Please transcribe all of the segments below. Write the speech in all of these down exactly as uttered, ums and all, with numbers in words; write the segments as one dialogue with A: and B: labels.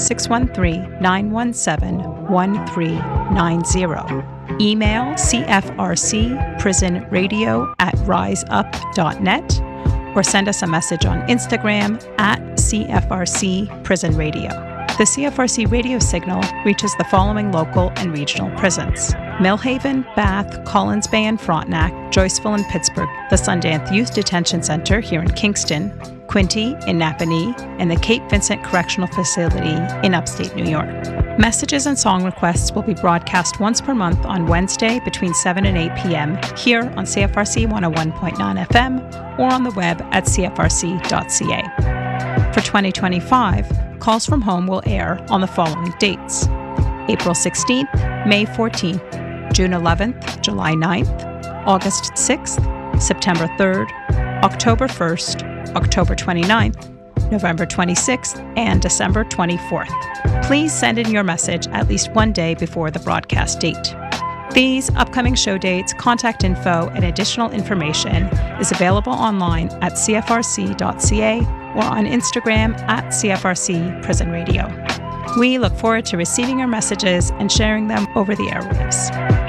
A: six one three, nine one seven, one three nine zero. Email cfrcprisonradio at riseup dot net or send us a message on Instagram at cfrcprisonradio. The C F R C radio signal reaches the following local and regional prisons: Millhaven, Bath, Collins Bay and Frontenac, Joyceville and Pittsburgh, the Sundance Youth Detention Center here in Kingston, Quinte in Napanee, and the Cape Vincent Correctional Facility in upstate New York. Messages and song requests will be broadcast once per month on Wednesday between seven and eight p.m. here on C F R C one oh one point nine F M or on the web at c f r c dot c a. For twenty twenty-five, Calls from Home will air on the following dates: April sixteenth, May fourteenth, June eleventh, July ninth, August sixth, September third, October first, October twenty-ninth, November twenty-sixth, and December twenty-fourth. Please send in your message at least one day before the broadcast date. These upcoming show dates, contact info, and additional information is available online at c f r c dot c a or on Instagram at C F R C Prison Radio. We look forward to receiving your messages and sharing them over the airwaves.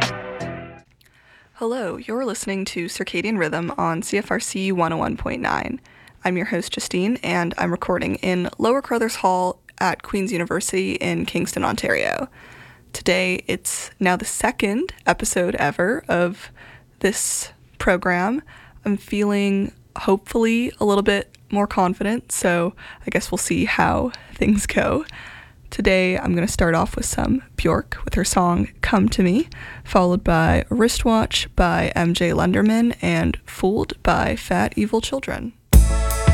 B: Hello, you're listening to Circadian Rhythm on C F R C one oh one point nine. I'm your host, Justine, and I'm recording in Lower Crothers Hall at Queen's University in Kingston, Ontario. Today, it's now the second episode ever of this program. I'm feeling hopefully a little bit more confident, so I guess we'll see how things go. Today, I'm going to start off with some Bjork with her song Come to Me, followed by Wristwatch by M J Lenderman and Fooled by Fat Evil Children.